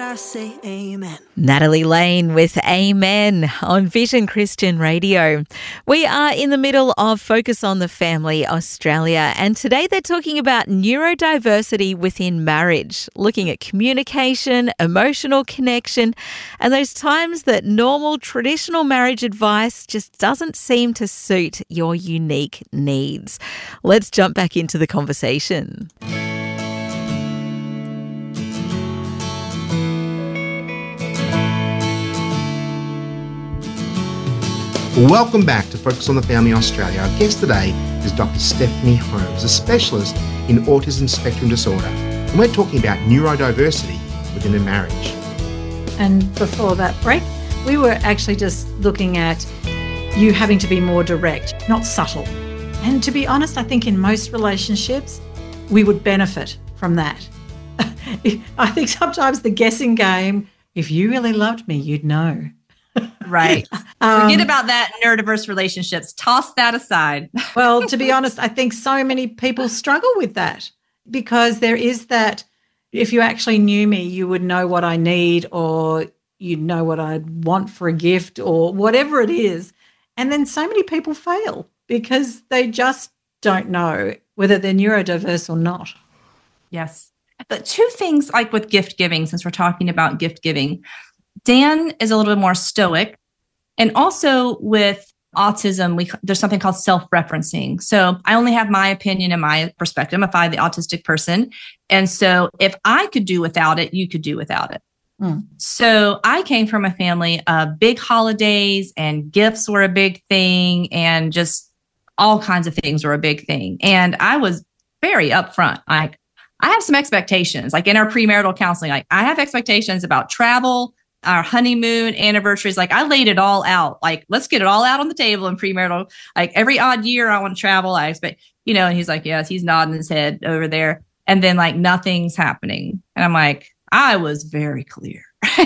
I say amen. Natalie Lane with Amen on Vision Christian Radio. We are in the middle of Focus on the Family Australia, and today they're talking about neurodiversity within marriage, looking at communication, emotional connection, and those times that normal traditional marriage advice just doesn't seem to suit your unique needs. Let's jump back into the conversation. Welcome back to Focus on the Family Australia. Our guest today is Dr. Stephanie Holmes, a specialist in autism spectrum disorder. And we're talking about neurodiversity within a marriage. And before that break, we were actually just looking at you having to be more direct, not subtle. And to be honest, I think in most relationships, we would benefit from that. I think sometimes the guessing game, if you really loved me, you'd know. Right. Forget about that in neurodiverse relationships. Toss that aside. Well, to be honest, I think so many people struggle with that because there is that, if you actually knew me, you would know what I need, or you'd know what I want for a gift, or whatever it is. And then so many people fail because they just don't know whether they're neurodiverse or not. Yes. But two things, like with gift giving, since we're talking about gift giving, Dan is a little bit more stoic. And also with autism, there's something called self-referencing. So I only have my opinion and my perspective if I'm the autistic person. And so if I could do without it, you could do without it. So I came from a family of big holidays, and gifts were a big thing, and just all kinds of things were a big thing. And I was very upfront. Like, I have some expectations, like in our premarital counseling, like I have expectations about travel, our honeymoon, anniversaries. Like, I laid it all out. Like, let's get it all out on the table in premarital. Like, every odd year I want to travel. I expect, and he's like, yes, he's nodding his head over there. And then like nothing's happening. And I'm like, I was very clear,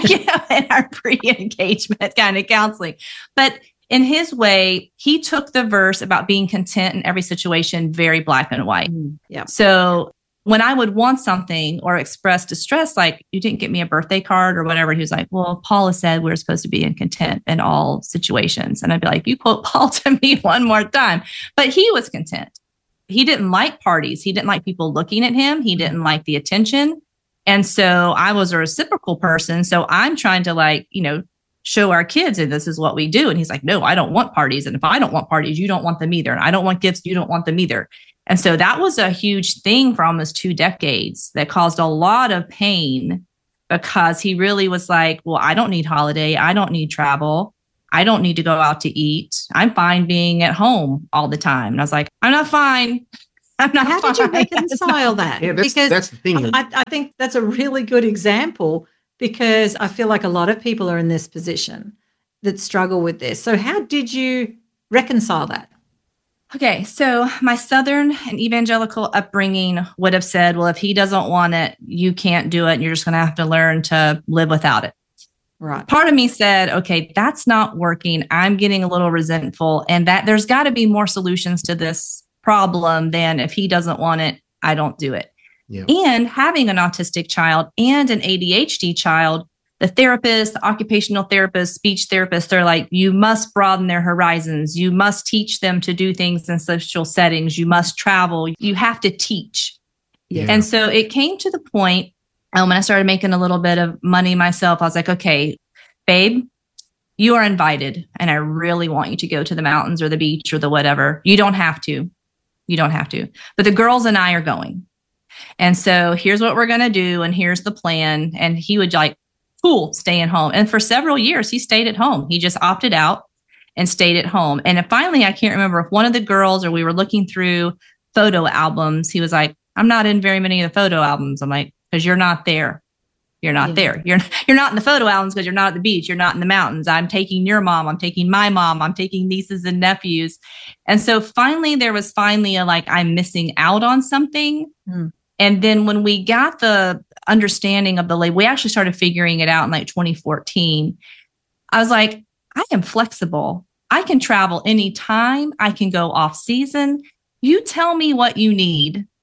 in our pre-engagement kind of counseling. But in his way, he took the verse about being content in every situation very black and white. Yeah. So when I would want something or express distress, like, you didn't get me a birthday card or whatever, he was like, well, Paula said we're supposed to be in content in all situations. And I'd be like, you quote Paul to me one more time. But he was content. He didn't like parties. He didn't like people looking at him. He didn't like the attention. And so I was a reciprocal person. So I'm trying to show our kids that this is what we do. And he's like, no, I don't want parties. And if I don't want parties, you don't want them either. And I don't want gifts. You don't want them either. And so that was a huge thing for almost 2 decades that caused a lot of pain, because he really was like, well, I don't need holiday. I don't need travel. I don't need to go out to eat. I'm fine being at home all the time. And I was like, I'm not fine. I'm not How fine. did you reconcile that? Yeah, that's the thing. I think that's a really good example, because I feel like a lot of people are in this position that struggle with this. So how did you reconcile that? Okay, so my Southern and evangelical upbringing would have said, well, if he doesn't want it, you can't do it, and you're just going to have to learn to live without it. Right. Part of me said, okay, that's not working. I'm getting a little resentful, and that there's got to be more solutions to this problem than if he doesn't want it, I don't do it. Yeah. And having an autistic child and an ADHD child, the therapist, the occupational therapist, speech therapist, they're like, you must broaden their horizons. You must teach them to do things in social settings. You must travel. You have to teach. Yeah. And so it came to the point when I started making a little bit of money myself, I was like, okay, babe, you are invited. And I really want you to go to the mountains or the beach or the whatever. You don't have to. You don't have to. But the girls and I are going. And so here's what we're going to do. And here's the plan. And he would like, cool, staying home. And for several years, he stayed at home. He just opted out and stayed at home. And finally, I can't remember if one of the girls, or we were looking through photo albums, he was like, I'm not in very many of the photo albums. I'm like, because you're not there. You're not there. You're not in the photo albums because you're not at the beach. You're not in the mountains. I'm taking your mom. I'm taking my mom. I'm taking nieces and nephews. And so finally, there was a like, I'm missing out on something. And then when we got the understanding of the label, we actually started figuring it out in like 2014. I was like, I am flexible. I can travel anytime. I can go off season. You tell me what you need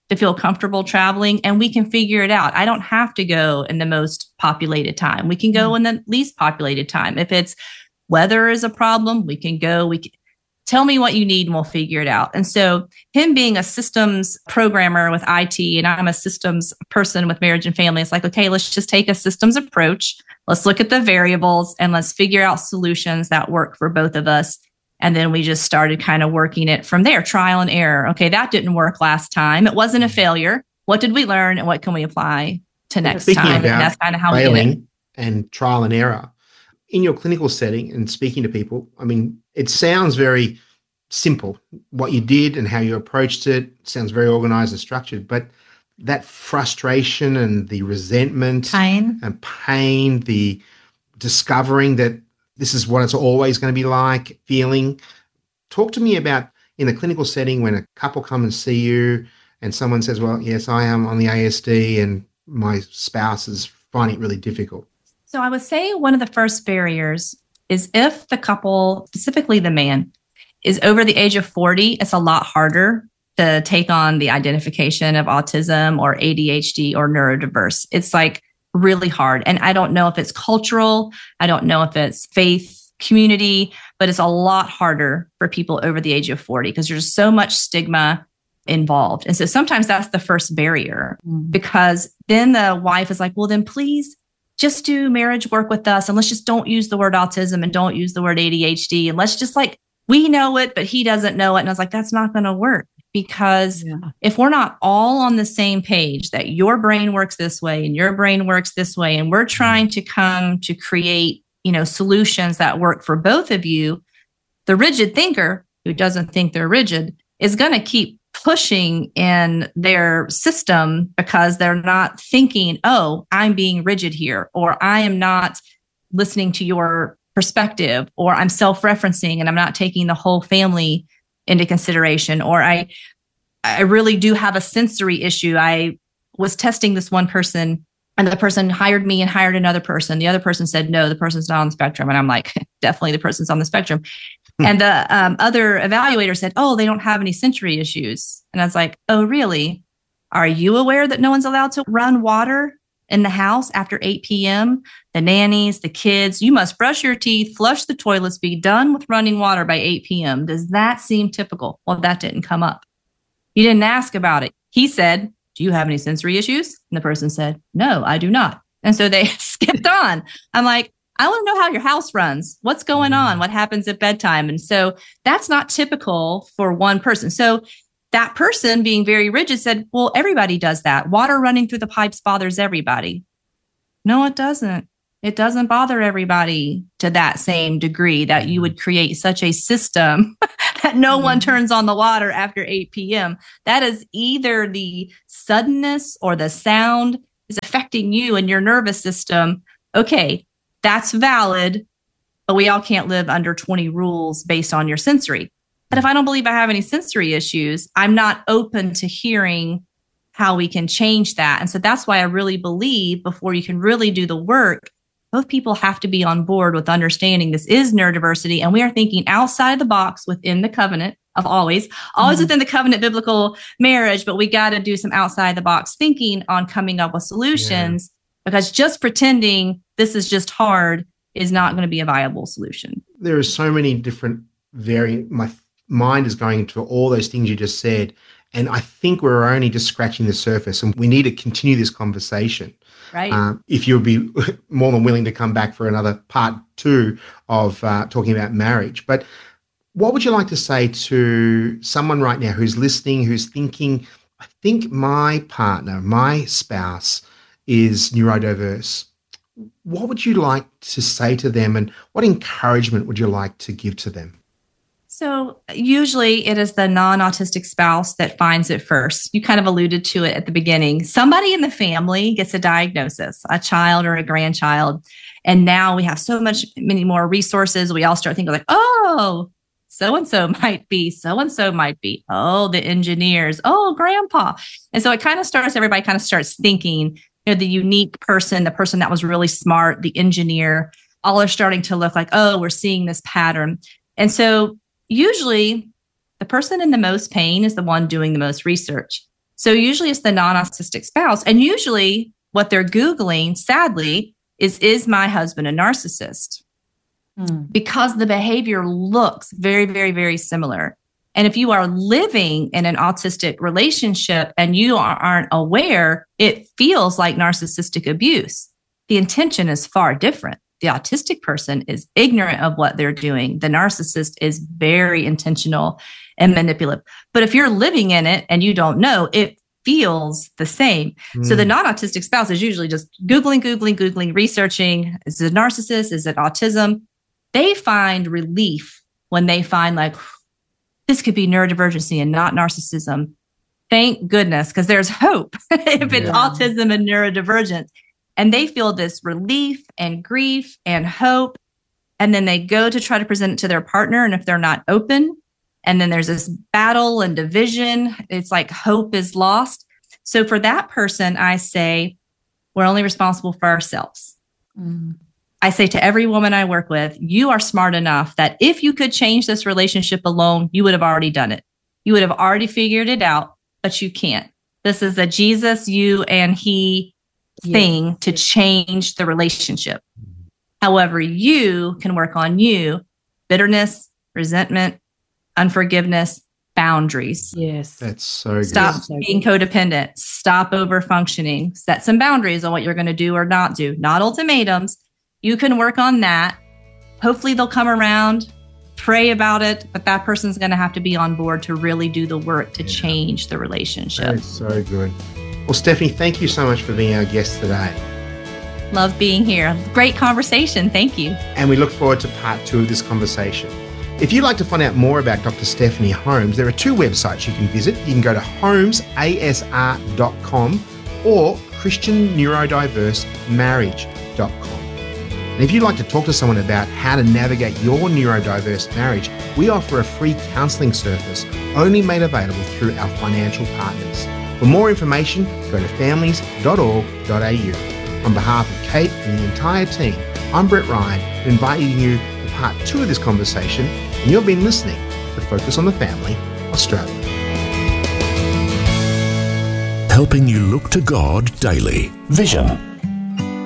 to feel comfortable traveling, and we can figure it out. I don't have to go in the most populated time. We can go in the least populated time. If it's weather is a problem, we can go. Tell me what you need and we'll figure it out. And so him being a systems programmer with IT, and I'm a systems person with marriage and family, it's like, okay, let's just take a systems approach. Let's look at the variables and let's figure out solutions that work for both of us. And then we just started kind of working it from there, trial and error. Okay, that didn't work last time. It wasn't a failure. What did we learn and what can we apply to next time? And that's kind of how we did it. And trial and error. In your clinical setting and speaking to people, I mean, it sounds very simple. What you did and how you approached it sounds very organized and structured, but that frustration and the resentment and pain, the discovering that this is what it's always going to be like, feeling. Talk to me about in a clinical setting when a couple come and see you and someone says, well, yes, I am on the ASD and my spouse is finding it really difficult. So I would say one of the first barriers is if the couple, specifically the man, is over the age of 40, it's a lot harder to take on the identification of autism or ADHD or neurodiverse. It's like really hard. And I don't know if it's cultural. I don't know if it's faith, community, but it's a lot harder for people over the age of 40 because there's so much stigma involved. And so sometimes that's the first barrier because then the wife is like, well, then please just do marriage work with us. And let's just don't use the word autism and don't use the word ADHD. And let's just like, we know it, but he doesn't know it. And I was like, that's not going to work because if we're not all on the same page that your brain works this way and your brain works this way, and we're trying to come to create, solutions that work for both of you, the rigid thinker who doesn't think they're rigid is going to keep pushing in their system because they're not thinking, oh, I'm being rigid here, or I am not listening to your perspective, or I'm self-referencing and I'm not taking the whole family into consideration, or I really do have a sensory issue. I was testing this one person and the person hired me and hired another person. The other person said, no, the person's not on the spectrum. And I'm like, definitely the person's on the spectrum. And the other evaluator said, oh, they don't have any sensory issues. And I was like, oh, really? Are you aware that no one's allowed to run water in the house after 8 p.m.? The nannies, the kids, you must brush your teeth, flush the toilets, be done with running water by 8 p.m. Does that seem typical? Well, that didn't come up. You didn't ask about it. He said, do you have any sensory issues? And the person said, no, I do not. And so they skipped on. I'm like, I want to know how your house runs. What's going on? What happens at bedtime? And so that's not typical for one person. So that person being very rigid said, well, everybody does that. Water running through the pipes bothers everybody. No, it doesn't. It doesn't bother everybody to that same degree that you would create such a system that no one turns on the water after 8 p.m. That is either the suddenness or the sound is affecting you and your nervous system. Okay, that's valid, but we all can't live under 20 rules based on your sensory. But if I don't believe I have any sensory issues, I'm not open to hearing how we can change that. And so that's why I really believe before you can really do the work, both people have to be on board with understanding this is neurodiversity. And we are thinking outside the box within the covenant of always within the covenant biblical marriage. But we got to do some outside the box thinking on coming up with solutions because just pretending this is just hard is not going to be a viable solution. There are so many different my mind is going into all those things you just said. And I think we're only just scratching the surface and we need to continue this conversation. Right. If you'll be more than willing to come back for another part 2 of talking about marriage. But what would you like to say to someone right now who's listening, who's thinking, I think my partner, my spouse is neurodiverse. What would you like to say to them and what encouragement would you like to give to them? So usually it is the non-autistic spouse that finds it first. You kind of alluded to it at the beginning. Somebody in the family gets a diagnosis, a child or a grandchild. And now we have many more resources. We all start thinking like, oh, so-and-so might be, so-and-so might be. Oh, the engineers. Oh, grandpa. And so everybody kind of starts thinking, the unique person, the person that was really smart, the engineer, all are starting to look like, oh, we're seeing this pattern. And so usually the person in the most pain is the one doing the most research. So usually it's the non-autistic spouse. And usually what they're Googling, sadly, is my husband a narcissist? Because the behavior looks very, very, very similar. And if you are living in an autistic relationship and you aren't aware, it feels like narcissistic abuse. The intention is far different. The autistic person is ignorant of what they're doing. The narcissist is very intentional and manipulative. But if you're living in it and you don't know, it feels the same. So the non-autistic spouse is usually just Googling, researching. Is it a narcissist? Is it autism? They find relief when they find like, this could be neurodivergency and not narcissism. Thank goodness, because there's hope if it's autism and neurodivergent. And they feel this relief and grief and hope. And then they go to try to present it to their partner. And if they're not open, and then there's this battle and division, it's like hope is lost. So for that person, I say, we're only responsible for ourselves. I say to every woman I work with, you are smart enough that if you could change this relationship alone, you would have already done it. You would have already figured it out, but you can't. This is a Jesus, you, and he thing to change the relationship. However, you can work on you, bitterness, resentment, unforgiveness, boundaries. Yes. That's so good. Stop being codependent. Stop over functioning. Set some boundaries on what you're going to do or not do. Not ultimatums. You can work on that. Hopefully they'll come around, pray about it, but that person's going to have to be on board to really do the work to change the relationship. That's so good. Well, Stephanie, thank you so much for being our guest today. Love being here. Great conversation. Thank you. And we look forward to part 2 of this conversation. If you'd like to find out more about Dr. Stephanie Holmes, there are 2 websites you can visit. You can go to holmesasr.com or christianneurodivers.marriage.com. And if you'd like to talk to someone about how to navigate your neurodiverse marriage, we offer a free counselling service only made available through our financial partners. For more information, go to families.org.au. On behalf of Kate and the entire team, I'm Brett Ryan, inviting you to part 2 of this conversation, and you've been listening to Focus on the Family Australia. Helping you look to God daily. Vision